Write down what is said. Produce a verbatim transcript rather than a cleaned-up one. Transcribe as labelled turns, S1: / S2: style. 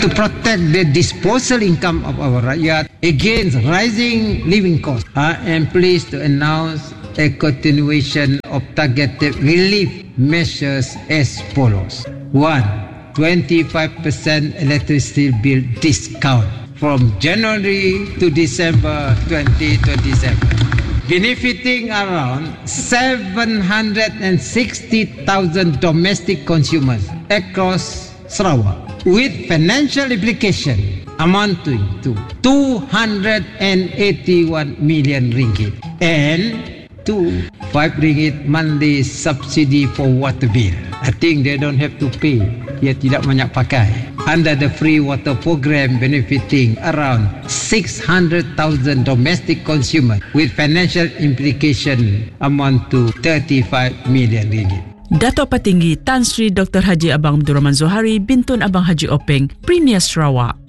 S1: to protect the disposable income of our rakyat against rising living costs. I am pleased to announce a continuation of targeted relief measures as follows. One, twenty-five percent electricity bill discount from January to December twenty twenty-seven, benefiting around seven hundred sixty thousand domestic consumers across Sarawak, with financial implication amounting to two hundred eighty-one million ringgit, and two five ringgit monthly subsidy for water bill. I think they don't have to pay. Dia tidak banyak pakai. Under the free water program, benefiting around six hundred thousand domestic consumers, with financial implication amount to thirty-five million ringgit.
S2: Dato' Patinggi Tan Sri Doktor Haji Abang Abdul Rahman Zohari, Bintun Abang Haji Openg, Premier Sarawak.